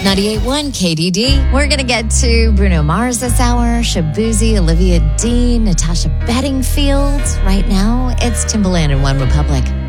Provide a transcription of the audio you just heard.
98.1 KDD. We're going to get to Bruno Mars this hour, Shabuzi, Olivia Dean, Natasha Bedingfield. Right now, it's Timbaland and One Republic.